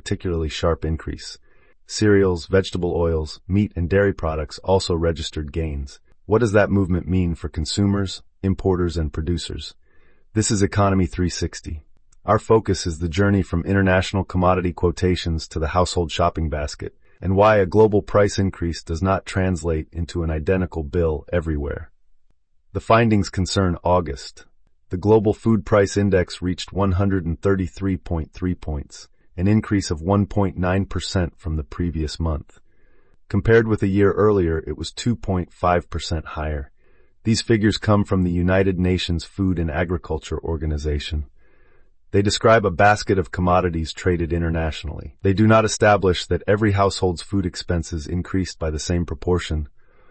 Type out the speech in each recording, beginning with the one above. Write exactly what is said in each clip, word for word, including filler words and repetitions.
particularly sharp increase. Cereals, vegetable oils, meat, and dairy products also registered gains. What does that movement mean for consumers, importers, and producers? This is Economy three sixty. Our focus is the journey from international commodity quotations to the household shopping basket, and why a global price increase does not translate into an identical bill everywhere. The findings concern August. The global food price index reached one hundred thirty-three point three points, an increase of one point nine percent from the previous month. Compared with a year earlier, it was two point five percent higher. These figures come from the United Nations Food and Agriculture Organization. They describe a basket of commodities traded internationally. They do not establish that every household's food expenses increased by the same proportion,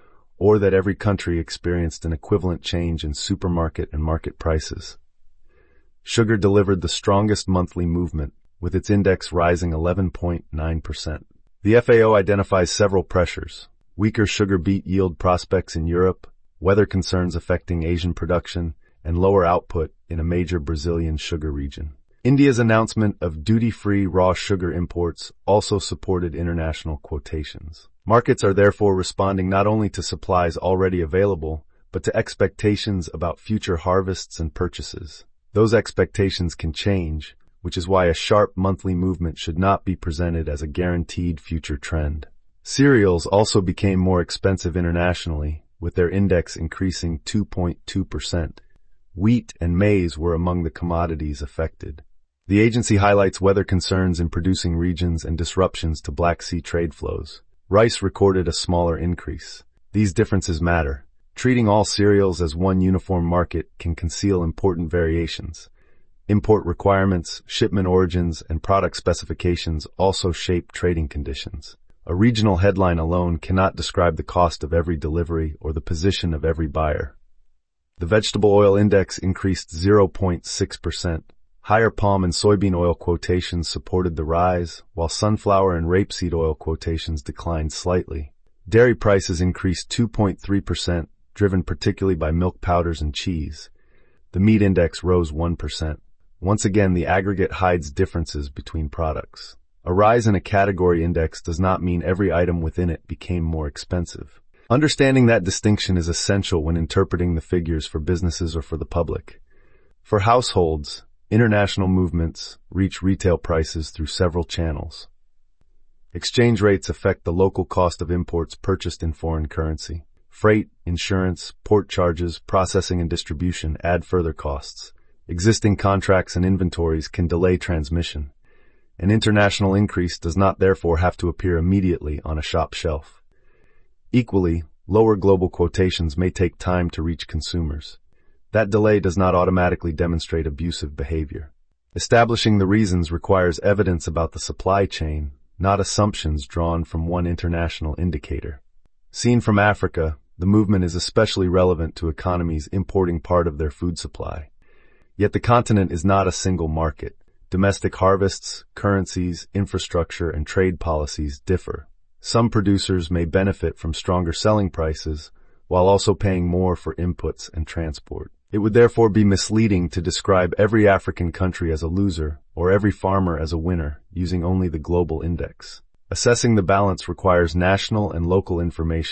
or that every country experienced an equivalent change in supermarket and market prices. Sugar delivered the strongest monthly movement, with its index rising eleven point nine percent. The F A O identifies several pressures: weaker sugar beet yield prospects in Europe, weather concerns affecting Asian production, and lower output in a major Brazilian sugar region. India's announcement of duty-free raw sugar imports also supported international quotations. Markets are therefore responding not only to supplies already available, but to expectations about future harvests and purchases. Those expectations can change, which is why a sharp monthly movement should not be presented as a guaranteed future trend. Cereals also became more expensive internationally, with their index increasing two point two percent. Wheat and maize were among the commodities affected. The agency highlights weather concerns in producing regions and disruptions to Black Sea trade flows. Rice recorded a smaller increase. These differences matter. Treating all cereals as one uniform market can conceal important variations. Import requirements, shipment origins, and product specifications also shape trading conditions. A regional headline alone cannot describe the cost of every delivery or the position of every buyer. The vegetable oil index increased zero point six percent. Higher palm and soybean oil quotations supported the rise, while sunflower and rapeseed oil quotations declined slightly. Dairy prices increased two point three percent, driven particularly by milk powders and cheese. The meat index rose one percent. Once again, the aggregate hides differences between products. A rise in a category index does not mean every item within it became more expensive. Understanding that distinction is essential when interpreting the figures for businesses or for the public. For households, international movements reach retail prices through several channels. Exchange rates affect the local cost of imports purchased in foreign currency. Freight, insurance, port charges, processing and distribution add further costs. Existing contracts and inventories can delay transmission. An international increase does not therefore have to appear immediately on a shop shelf. Equally, lower global quotations may take time to reach consumers. That delay does not automatically demonstrate abusive behavior. Establishing the reasons requires evidence about the supply chain, not assumptions drawn from one international indicator. Seen from Africa, the movement is especially relevant to economies importing part of their food supply. Yet the continent is not a single market. Domestic harvests, currencies, infrastructure, and trade policies differ. Some producers may benefit from stronger selling prices, while also paying more for inputs and transport. It would therefore be misleading to describe every African country as a loser or every farmer as a winner using only the global index. Assessing the balance requires national and local information